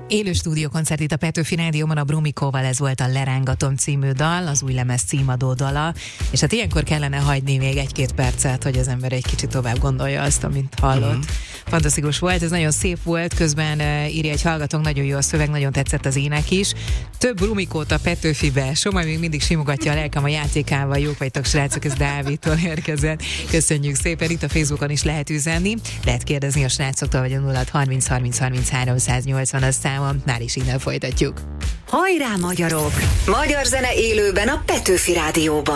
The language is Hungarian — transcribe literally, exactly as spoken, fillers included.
Élő stúdiókoncert itt a Petőfi Rádióban, a Brumikóval, ez volt a Lerángatom című dal, az új lemez címadó dala, és hát ilyenkor kellene hagyni még egy-két percet, hogy az ember egy kicsit tovább gondolja azt, amit hallott. Uh-huh. Fantasztikus volt, ez nagyon szép volt, közben uh, írja egy hallgatónk, nagyon jó a szöveg, nagyon tetszett az ének is. Több Brumikót a Petőfibe, Somoly még mindig simogatja a lelkem a játékával, jók vagytok srácok, ez Dávidtól érkezett. Köszönjük szépen, itt a Facebookon is lehet üzenni, lehet kérdezni a srácoktól, vagy a nulla harminc harminc harminchárom száznyolcvan a számon, már is innen folytatjuk. Hajrá magyarok! Magyar zene élőben a Petőfi Rádióban.